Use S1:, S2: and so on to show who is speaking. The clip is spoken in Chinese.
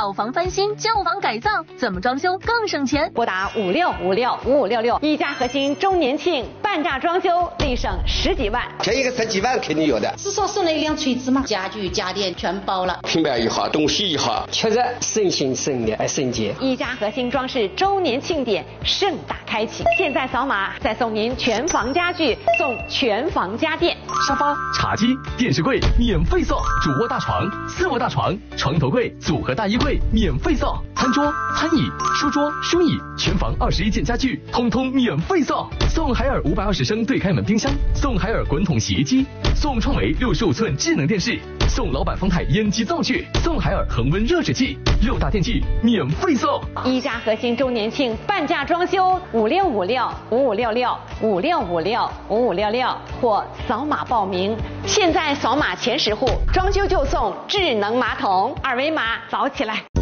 S1: 老房翻新、旧房改造，怎么装修更省钱？
S2: 拨打56565566，一家核心周年庆半价装修，立省10几万。
S3: 便宜个10几万肯定有的。
S4: 是说送了一辆锤子吗？家具家电全包了，
S3: 平板一好，东西一好，
S5: 确实省心省力省钱。
S2: 一家核心装饰周年庆典盛大开启，现在扫码再送您全房家具，送全房家电，
S6: 沙发、茶几、电视柜免费送，主卧大床、4卧大床、床头柜、组合大衣柜免费送，餐桌、餐椅、书桌、书椅，全房21件家具通通免费送，送海尔520升对开门冰箱，送海尔滚筒洗衣机，送创维65寸智能电视，送老板丰泰烟机灶具，送海尔恒温热水器，6大电器免费送。
S2: 一家核心周年庆半价装修，5656556656565566或扫码报名。现在扫码前10户，装修就送智能马桶，2维码扫起来。